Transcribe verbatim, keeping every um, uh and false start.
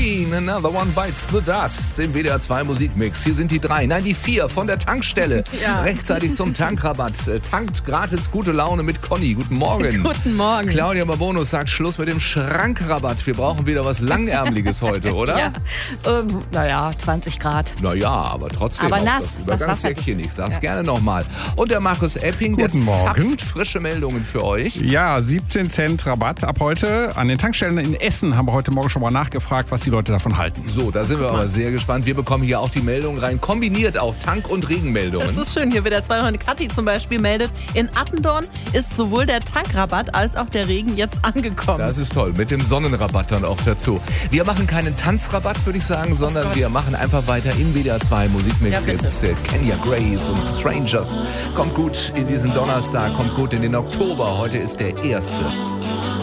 Queen, Another One Bites the Dust im W D R zwei Musikmix. Hier sind die drei, nein die vier von der Tankstelle. Ja. Rechtzeitig zum Tankrabatt. Tankt gratis gute Laune mit Conny. Guten Morgen. Guten Morgen. Claudia Mabonus sagt Schluss mit dem Schrankrabatt. Wir brauchen wieder was Langärmeliges heute, oder? Ja. Ähm, naja, zwanzig Grad. Naja, aber trotzdem. Aber auch nass, das was Übergangsjäckchen. Ich sag's Ja. gerne nochmal. Und der Markus Epping, der Guten Morgen. zapft frische Meldungen für euch. Ja, siebzehn Cent Rabatt ab heute. An den Tankstellen in Essen haben wir heute Morgen schon mal nachgefragt, was die Leute davon halten. So, da sind wir aber sehr gespannt. Wir bekommen hier auch die Meldungen rein. Kombiniert auch Tank- und Regenmeldungen. Das ist schön. Hier wieder zwei Hunde. Kathi zum Beispiel meldet, in Attendorn ist sowohl der Tankrabatt als auch der Regen jetzt angekommen. Das ist toll. Mit dem Sonnenrabatt dann auch dazu. Wir machen keinen Tanzrabatt, würde ich sagen, sondern Gott. wir machen einfach weiter im W D R zwei Musikmix. Ja, bitte. Jetzt äh, Kenya Grace und Strangers. Kommt gut in diesen Donnerstag, kommt gut in den Oktober. Heute ist der erste.